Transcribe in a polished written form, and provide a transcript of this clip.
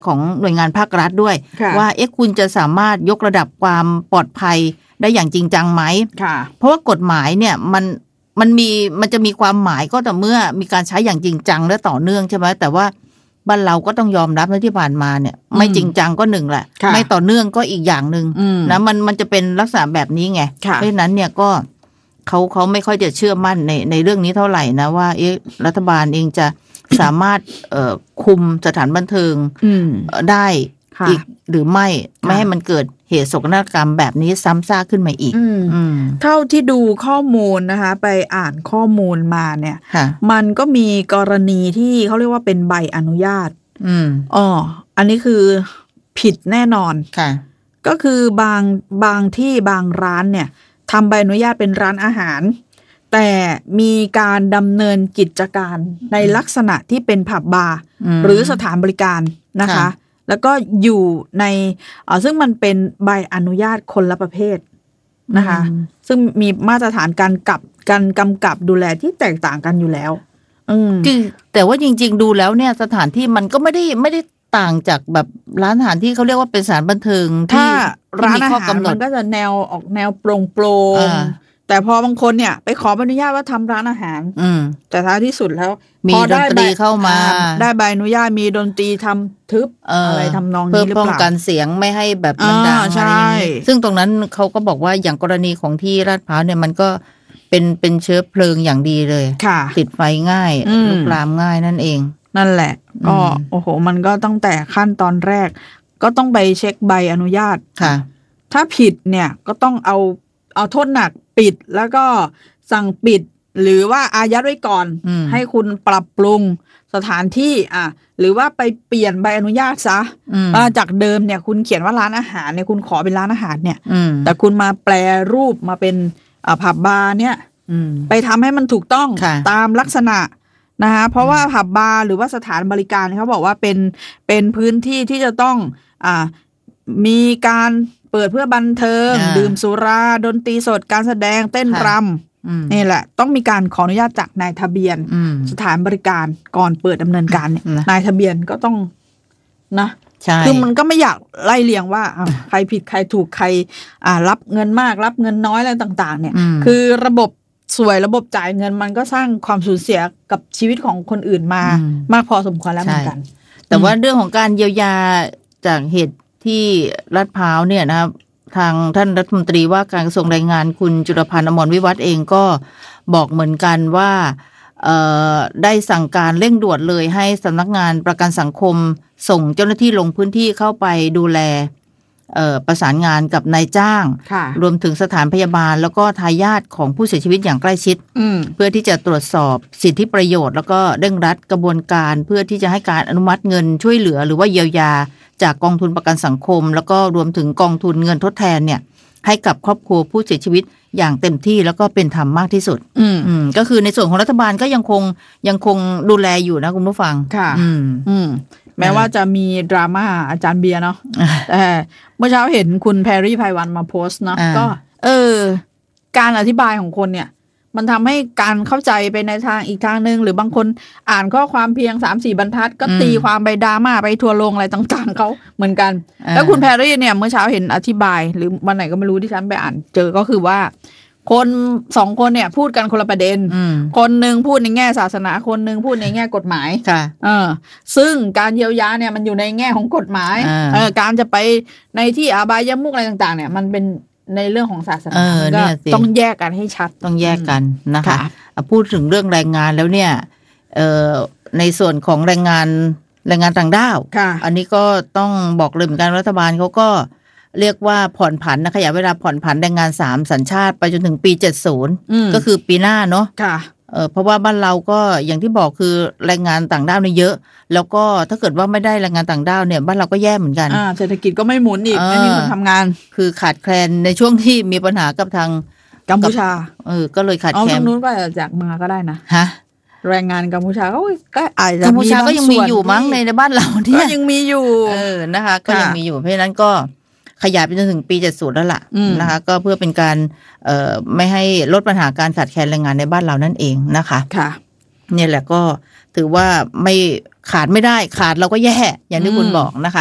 ของหน่วยงานภาครัฐด้วยว่าคุณจะสามารถยกระดับความปลอดภัยได้อย่างจริงจังไหมเพราะว่ากฎหมายเนี่ยมันจะมีความหมายก็แต่เมื่อมีการใช้อย่างจริงจังและต่อเนื่องใช่ไหมแต่ว่าบ้านเราก็ต้องยอมรับที่ผ่านมาเนี่ยไม่จริงจังก็หนึ่งแหละไม่ต่อเนื่องก็อีกอย่างนึงนะมันจะเป็นลักษณะแบบนี้ไงเพราะฉะนั้นเนี่ยก็เขาไม่ค่อยจะเชื่อมั่นในเรื่องนี้เท่าไหร่นะว่ารัฐบาลเองจะสามารถคุมสถานบันเทิงได้อีกหรือไม่ให้มันเกิดเหตุโศกนาฏกรรมแบบนี้ซ้ำซากขึ้นมาอีกเท่าที่ดูข้อมูลนะคะไปอ่านข้อมูลมาเนี่ยมันก็มีกรณีที่เขาเรียกว่าเป็นใบอนุญาตอันนี้คือผิดแน่นอนก็คือบางที่บางร้านเนี่ยทำใบอนุญาตเป็นร้านอาหารแต่มีการดำเนินกิจการในลักษณะที่เป็นผับบาร์หรือสถานบริการนะคะแล้วก็อยู่ในซึ่งมันเป็นใบอนุญาตคนละประเภทนะคะซึ่งมีมาตรฐานการกำกับดูแลที่แตกต่างกันอยู่แล้วคือแต่ว่าจริงๆดูแล้วเนี่ยสถานที่มันก็ไม่ได้ต่างจากแบบร้านอาหารที่เขาเรียกว่าเป็นสถานบันเทิงถ้าร้านอาหารมันก็จะออกแนวโปร่งแต่พอบางคนเนี่ยไปขออนุญาตว่าทำร้านอาหารแต่ท้ายที่สุดแล้วมีดนตรีเข้ามาได้ใบอนุญาตมีดนตรีทำทึบอะไรทำนองนี้หรือเปล่าเพื่อป้องกันเสียงไม่ให้แบบมันดังอะไรซึ่งตรงนั้นเขาก็บอกว่าอย่างกรณีของที่ลาดพร้าวเนี่ยมันก็เป็นเชื้อเพลิงอย่างดีเลยติดไฟง่ายลุกลามง่ายนั่นเองนั่นแหละก็โอ้โหมันก็ตั้งแต่ขั้นตอนแรกก็ต้องไปเช็คใบอนุญาตถ้าผิดเนี่ยก็ต้องเอาโทษหนักปิดแล้วก็สั่งปิดหรือว่าอายัดไว้ก่อนให้คุณปรับปรุงสถานที่หรือว่าไปเปลี่ยนใบอนุญาตซะจากเดิมเนี่ยคุณเขียนว่าร้านอาหารเนี่ยคุณขอเป็นร้านอาหารเนี่ยแต่คุณมาแปลรูปมาเป็นผับบาร์เนี่ยไปทำให้มันถูกต้องตามลักษณะนะคะเพราะว่าผับบาร์หรือว่าสถานบริการเขาบอกว่าเป็นพื้นที่ที่จะต้องมีการเปิดเพื่อบันเทิงดื่มสุราดนตรีสดการแสดงเต้นรำนี่แหละต้องมีการขออนุญาตจากนายทะเบียนสถานบริการก่อนเปิดดำเนินการเนี่ยนายทะเบียนก็ต้องนะคือมันก็ไม่อยากไล่เรียงว่าใครผิดใครถูกใครรับเงินมากรับเงินน้อยอะไรต่างๆเนี่ยคือระบบสวยระบบจ่ายเงินมันก็สร้างความสูญเสียกับชีวิตของคนอื่นมากพอสมควรแล้วเหมือนกันแต่ว่าเรื่องของการเยียวยาจากเหตุที่ลาดพร้าวเนี่ยนะครับทางท่านรัฐมนตรีว่าการกระทรวงแรงงานคุณจุลพันธ์อมรวิวัฒน์เองก็บอกเหมือนกันว่าได้สั่งการเร่งด่วนเลยให้สำนักงานประกันสังคมส่งเจ้าหน้าที่ลงพื้นที่เข้าไปดูแลประสานงานกับนายจ้างรวมถึงสถานพยาบาลแล้วก็ทายาทของผู้เสียชีวิตอย่างใกล้ชิดเพื่อที่จะตรวจสอบสิทธิประโยชน์แล้วก็เร่งรัดกระบวนการเพื่อที่จะให้การอนุมัติเงินช่วยเหลือหรือว่าเยียวยาจากกองทุนประกันสังคมแล้วก็รวมถึงกองทุนเงินทดแทนเนี่ยให้กับครอบครัวผู้เสียชีวิตอย่างเต็มที่แล้วก็เป็นธรรมมากที่สุดก็คือในส่วนของรัฐบาลก็ยังคงดูแลอยู่นะคุณผู้ฟังค่ะแม้ว่าจะมีดราม่าอาจารย์เบียร์เนาะแต่เมื่อเช้าเห็นคุณแพรรี่ไพวันมาโพสต์เนาะก็การอธิบายของคนเนี่ยมันทำให้การเข้าใจไปในทางอีกทางนึงหรือบางคนอ่านข้อความเพียง 3-4 บรรทัดก็ตีความไปดราม่าไปทัวร์ลงอะไรต่างๆเขาเหมือนกันแล้วคุณแพรรี่เนี่ยเมื่อเช้าเห็นอธิบายหรือวันไหนก็ไม่รู้ที่ฉันไปอ่านเจอก็คือว่าคนสองคนเนี่ยพูดกันคนละประเด็นคนนึงพูดในแง่ศาสนาคนนึงพูดในแง่กฎหมายซึ่งการเยียวยาเนี่ยมันอยู่ในแง่ของกฎหมายการจะไปในที่อบายมุขอะไรต่างๆเนี่ยมันเป็นในเรื่องของศาสนาก็ต้องแยกกันให้ชัดต้องแยกกันนะคะพูดถึงเรื่องแรงงานแล้วเนี่ยในส่วนของแรงงานต่างด้าวอันนี้ก็ต้องบอกเลยเหมือนกันรัฐบาลเขาก็เรียกว่าผ่อนผันนะขยายเวลาผ่อนผันแรงงาน3สัญชาติไปจนถึงปี70ก็คือปีหน้าเนาะเพราะว่าบ้านเราก็อย่างที่บอกคือแรงงานต่างด้าวเนี่ยเยอะแล้วก็ถ้าเกิดว่าไม่ได้แรงงานต่างด้าวเนี่ยบ้านเราก็แย่เหมือนกันเศรษฐกิจก็ไม่หมุนอีกไม่มีคนทำงานคือขาดแคลนในช่วงที่มีปัญหากับทางกัมพูชาก็เลยขาดแคลนตรงนู้นก็จากมาก็ได้นะแรงงานกัมพูชาก็อาจจะกัมพูชาก็ยังมีอยู่มั้งในบ้านเราเนี่ยก็ยังมีอยู่นะคะก็ยังมีอยู่เพราะฉะนั้นก็ขยายไปจนถึงปี70แล้วล่ะนะคะก็เพื่อเป็นการไม่ให้ลดปัญหาการขาดแคลนแรงงานในบ้านเรานั่นเองนะคะค่ะเนี่ยแหละก็ถือว่าขาดไม่ได้ขาดเราก็แย่อย่างที่คุณบอกนะคะ